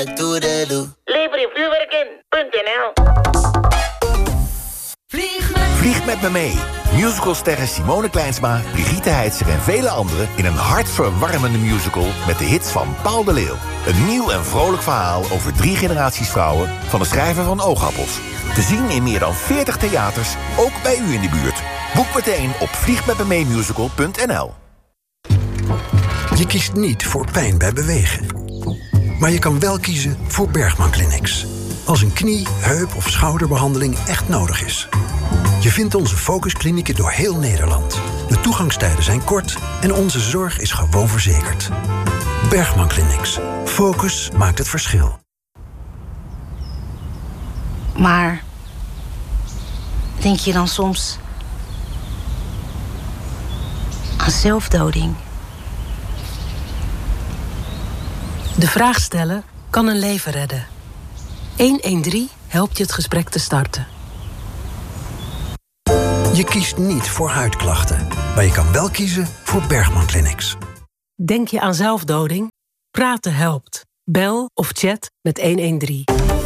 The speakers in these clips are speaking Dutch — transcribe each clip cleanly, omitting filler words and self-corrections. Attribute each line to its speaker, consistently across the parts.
Speaker 1: Lever je vuurwerk in.nl.
Speaker 2: Vlieg met me mee. Musicalsterren Simone Kleinsma, Brigitte Heitzer en vele anderen in een hartverwarmende musical met de hits van Paul de Leeuw. Een nieuw en vrolijk verhaal over 3 generaties vrouwen van de schrijver van Oogappels. Te zien in meer dan 40 theaters, ook bij u in de buurt. Boek meteen op vliegmetmemeemusical.nl.
Speaker 3: Je kiest niet voor pijn bij bewegen. Maar je kan wel kiezen voor Bergman Clinics. Als een knie, heup of schouderbehandeling echt nodig is. Je vindt onze focusklinieken door heel Nederland. De toegangstijden zijn kort en onze zorg is gewoon verzekerd. Bergman Clinics. Focus maakt het verschil.
Speaker 4: Maar denk je dan soms aan zelfdoding?
Speaker 5: De vraag stellen kan een leven redden. 113 helpt je het gesprek te starten.
Speaker 3: Je kiest niet voor huidklachten, maar je kan wel kiezen voor Bergman Clinics.
Speaker 5: Denk je aan zelfdoding? Praten helpt. Bel of chat met 113.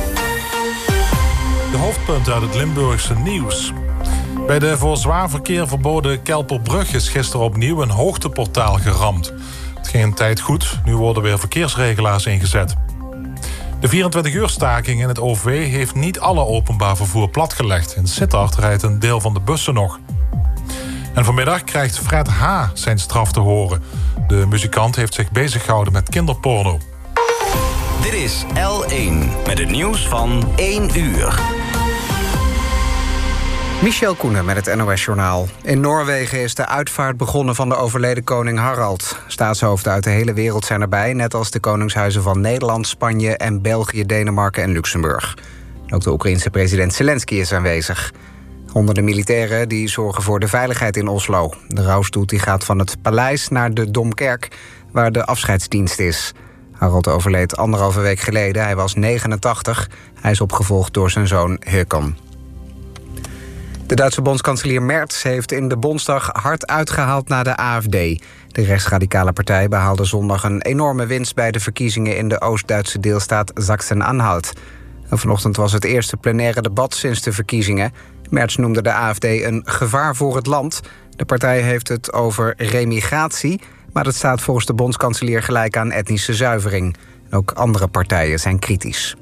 Speaker 6: De hoofdpunten uit het Limburgse nieuws. Bij de voor zwaar verkeer verboden Kelperbrug is gisteren opnieuw een hoogteportaal geramd. Het ging een tijd goed, nu worden weer verkeersregelaars ingezet. De 24-uur-staking in het OV heeft niet alle openbaar vervoer platgelegd. In Sittard rijdt een deel van de bussen nog. En vanmiddag krijgt Fred H. zijn straf te horen. De muzikant heeft zich beziggehouden met kinderporno.
Speaker 7: Dit is L1 met het nieuws van 1 uur.
Speaker 8: Michel Koenen met het NOS-journaal. In Noorwegen is de uitvaart begonnen van de overleden koning Harald. Staatshoofden uit de hele wereld zijn erbij, net als de koningshuizen van Nederland, Spanje en België, Denemarken en Luxemburg. Ook de Oekraïense president Zelensky is aanwezig. Honderden militairen die zorgen voor de veiligheid in Oslo. De rouwstoet die gaat van het paleis naar de Domkerk, waar de afscheidsdienst is. Harald overleed 1,5 week geleden. Hij was 89. Hij is opgevolgd door zijn zoon Håkon. De Duitse bondskanselier Merz heeft in de Bondsdag hard uitgehaald naar de AfD. De rechtsradicale partij behaalde zondag een enorme winst bij de verkiezingen in de Oost-Duitse deelstaat Sachsen-Anhalt. En vanochtend was het eerste plenaire debat sinds de verkiezingen. Merz noemde de AfD een gevaar voor het land. De partij heeft het over remigratie, maar dat staat volgens de bondskanselier gelijk aan etnische zuivering. Ook andere partijen zijn kritisch.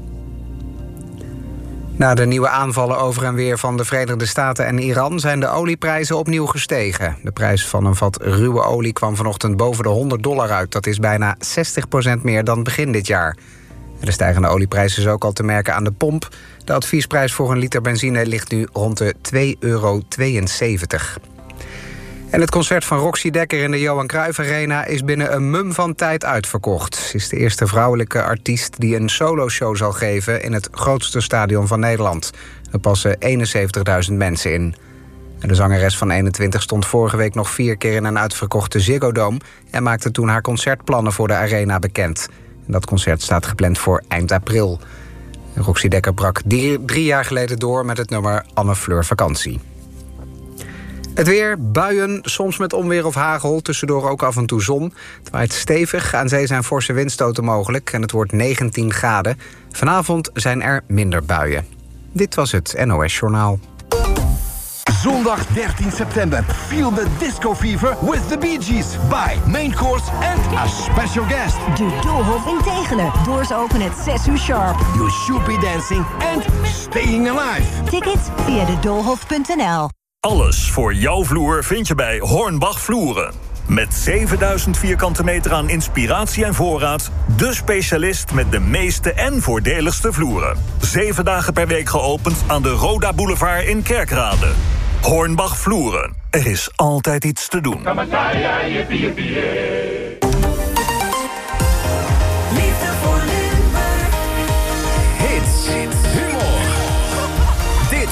Speaker 8: Na de nieuwe aanvallen over en weer van de Verenigde Staten en Iran zijn de olieprijzen opnieuw gestegen. De prijs van een vat ruwe olie kwam vanochtend boven de $100 uit. Dat is bijna 60% meer dan begin dit jaar. De stijgende olieprijs is ook al te merken aan de pomp. De adviesprijs voor een liter benzine ligt nu rond de €2,72. En het concert van Roxy Dekker in de Johan Cruijff Arena is binnen een mum van tijd uitverkocht. Ze is de eerste vrouwelijke artiest die een soloshow zal geven in het grootste stadion van Nederland. Er passen 71.000 mensen in. En de zangeres van 21 stond vorige week nog 4 keer in een uitverkochte Ziggo Dome en maakte toen haar concertplannen voor de arena bekend. En dat concert staat gepland voor eind april. Roxy Dekker brak 3 jaar geleden door met het nummer Anne Fleur Vakantie. Het weer, buien, soms met onweer of hagel, tussendoor ook af en toe zon. Het waait stevig, aan zee zijn forse windstoten mogelijk en het wordt 19 graden. Vanavond zijn er minder buien. Dit was het NOS Journaal.
Speaker 9: Zondag 13 september, feel the disco fever with the Bee Gees by Main Course and a special guest.
Speaker 10: De Doolhof in Tegelen. Doors open at 6 uur sharp.
Speaker 9: You should be dancing and staying alive.
Speaker 10: Tickets via dedoolhof.nl.
Speaker 11: Alles voor jouw vloer vind je bij Hornbach Vloeren. Met 7000 vierkante meter aan inspiratie en voorraad. De specialist met de meeste en voordeligste vloeren. 7 dagen per week geopend aan de Roda Boulevard in Kerkrade. Hornbach Vloeren. Er is altijd iets te doen.